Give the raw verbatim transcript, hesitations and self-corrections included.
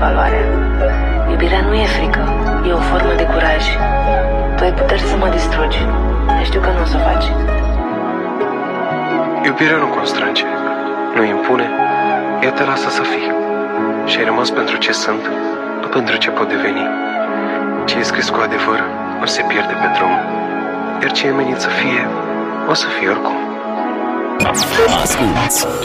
valoare. Iubirea nu e frică, e o formă de curaj. Tu ai puteri să mă distrugi, dar știu că nu o să o faci. Iubirea nu constrânge, nu impune, ea te lasă să fii. Și ai rămas pentru ce sunt, nu pentru ce pot deveni. Ce e scris cu adevăr, o să se pierde pe drum. Iar ce e menit să fie, o să fie oricum. Asculți